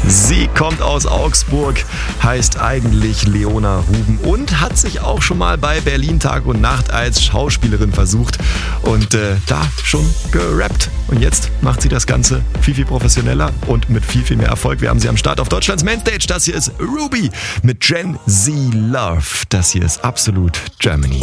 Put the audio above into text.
Sie kommt aus Augsburg, heißt eigentlich Leona Huben und hat sich auch schon mal bei Berlin Tag und Nacht als Schauspielerin versucht und da schon gerappt. Und jetzt macht sie das Ganze viel, viel professioneller und mit viel, viel mehr Erfolg. Wir haben sie am Start auf Deutschlands Mainstage. Das hier ist Ruby mit Gen Z Love. Das hier ist absolut Germany.